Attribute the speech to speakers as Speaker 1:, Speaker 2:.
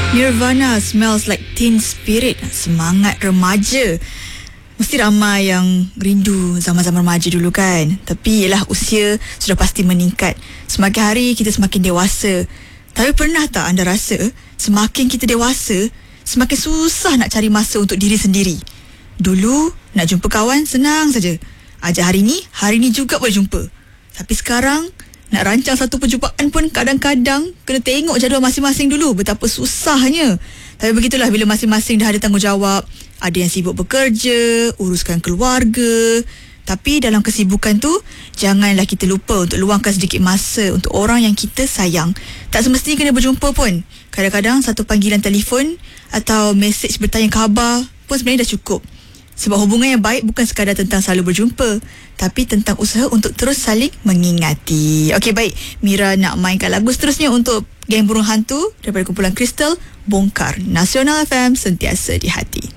Speaker 1: Nirvana, Smells Like Teen Spirit. Semangat remaja. Mesti ramai yang rindu zaman-zaman remaja dulu kan. Tapi yelah, usia sudah pasti meningkat. Semakin hari kita semakin dewasa. Tapi pernah tak anda rasa semakin kita dewasa, semakin susah nak cari masa untuk diri sendiri? Dulu nak jumpa kawan senang saja. Ajak hari ni juga boleh jumpa. Tapi sekarang nak rancang satu perjumpaan pun kadang-kadang kena tengok jadual masing-masing dulu. Betapa susahnya. Tapi begitulah bila masing-masing dah ada tanggungjawab. Ada yang sibuk bekerja, uruskan keluarga. Tapi dalam kesibukan tu, janganlah kita lupa untuk luangkan sedikit masa untuk orang yang kita sayang. Tak semestinya kena berjumpa pun. Kadang-kadang satu panggilan telefon atau mesej bertanya khabar pun sebenarnya dah cukup. Sebab hubungan yang baik bukan sekadar tentang selalu berjumpa, tapi tentang usaha untuk terus saling mengingati. Okey, baik. Mira nak mainkan lagu seterusnya untuk Geng Burung Hantu daripada kumpulan Crystal, Bongkar. Nasional FM, sentiasa di hati.